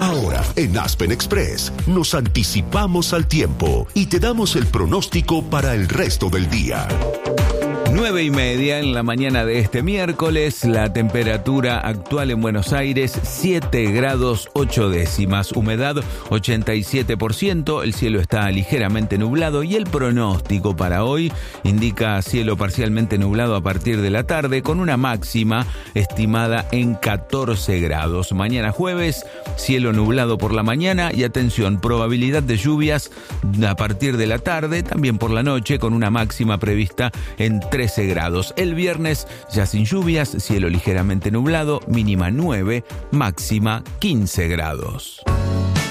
Ahora, en Aspen Express, nos anticipamos al tiempo y te damos el pronóstico para el resto del día. 9:30 en la mañana de este miércoles, la temperatura actual en Buenos Aires 7 grados 8 décimas, humedad 87%, el cielo está ligeramente nublado y el pronóstico para hoy indica cielo parcialmente nublado a partir de la tarde con una máxima estimada en 14 grados. Mañana jueves, cielo nublado por la mañana y atención, probabilidad de lluvias a partir de la tarde, también por la noche con una máxima prevista en 13 grados. El viernes ya sin lluvias, cielo ligeramente nublado, mínima 9, máxima 15 grados.